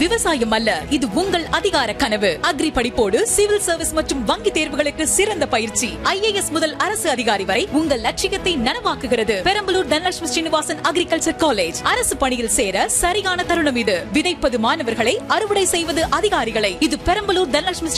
விவசாயம் அல்ல, இது உங்கள் அதிகார கனவு. அக்ரி படிப்போடு சிவில் சர்வீஸ் மற்றும் வங்கி தேர்வுகளுக்கு சிறந்த பயிற்சி. IAS முதல் அரசு அதிகாரி வரை உங்கள் லட்சியத்தை நனவாக்குகிறது. Perambalur Dhanalakshmi Srinivasan agriculture college. அரசு பணியில் சேர சரியான தருணம் இது. விதைப்பது மாணவர்களை, அறுவடை செய்வது அதிகாரிகளை. இது பெரம்பலூர் தனலட்சுமி